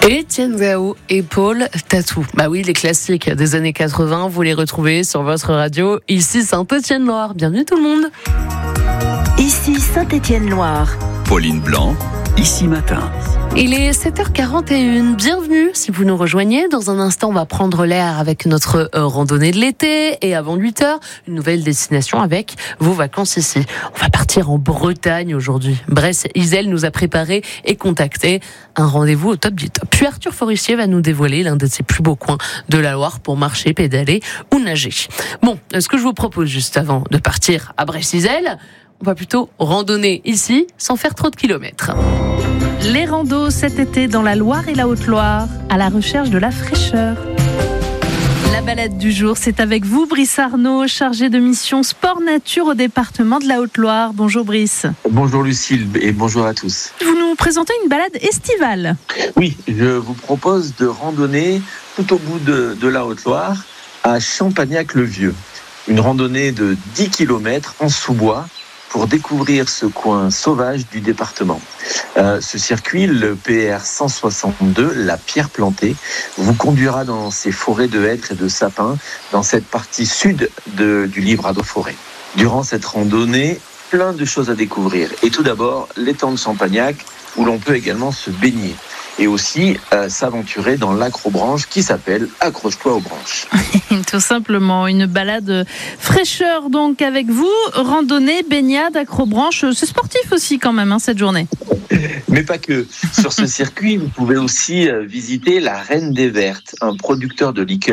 Etienne Dao et Paul Tatou. Bah oui, les classiques des années 80, vous les retrouvez sur votre radio. Ici Saint-Étienne-Loire. Bienvenue tout le monde. Ici Saint-Étienne-Loire. Pauline Blanc, ici matin. Il est 7h41. Bienvenue si vous nous rejoignez. Dans un instant, on va prendre l'air avec notre randonnée de l'été. Et avant 8h, une nouvelle destination avec vos vacances ici. On va partir en Bretagne aujourd'hui. Bress Isel nous a préparé et contacté un rendez-vous au top du top. Puis Arthur Forissier va nous dévoiler l'un de ses plus beaux coins de la Loire pour marcher, pédaler ou nager. Bon, ce que je vous propose juste avant de partir à Bress Isel, on va plutôt randonner ici sans faire trop de kilomètres. Les randos cet été dans la Loire et la Haute-Loire, à la recherche de la fraîcheur. La balade du jour, c'est avec vous, Brice Arnaud, chargé de mission sport nature au département de la Haute-Loire. Bonjour Brice. Bonjour Lucille et bonjour à tous. Vous nous présentez une balade estivale. Oui, je vous propose de randonner tout au bout de la Haute-Loire à Champagnac-le-Vieux. Une randonnée de 10 km en sous-bois pour découvrir ce coin sauvage du département. Ce circuit, le PR 162, la pierre plantée, vous conduira dans ces forêts de hêtres et de sapins, dans cette partie sud du Livradois-Forêt. Durant cette randonnée, plein de choses à découvrir. Et tout d'abord, l'étang de Champagnac, où l'on peut également se baigner. Et aussi s'aventurer dans l'accrobranche qui s'appelle Accroche-toi aux branches. Tout simplement, une balade fraîcheur donc avec vous, randonnée, baignade, accrobranche, c'est sportif aussi quand même cette journée. Mais pas que. Sur ce circuit, vous pouvez aussi visiter la Reine des Vertes, un producteur de liqueurs